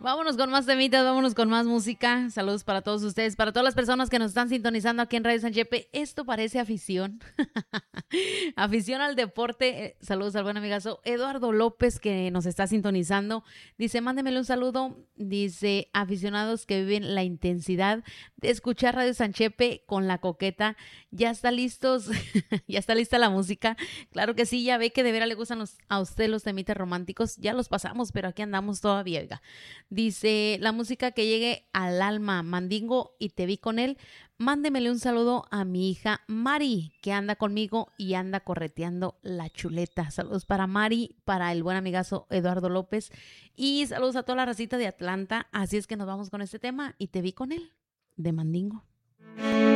Vámonos con más temitas, vámonos con más música. Saludos para todos ustedes, para todas las personas que nos están sintonizando aquí en Radio San Chepe. Esto parece afición. Afición al deporte. Saludos al buen amigazo Eduardo López que nos está sintonizando. Dice, mándemele un saludo. Dice, aficionados que viven la intensidad de escuchar Radio San Chepe con la coqueta. Ya está listos, ya está lista la música. Claro que sí, ya ve que de veras le gustan a usted los temitas románticos. Ya los pasamos, pero aquí andamos todavía, oiga. Dice, la música que llegue al alma, Mandingo, y te vi con él. Mándemele un saludo a mi hija Mari, que anda conmigo y anda correteando la chuleta. Saludos para Mari, para el buen amigazo Eduardo López y saludos a toda la racita de Atlanta. Así es que nos vamos con este tema y te vi con él, de Mandingo.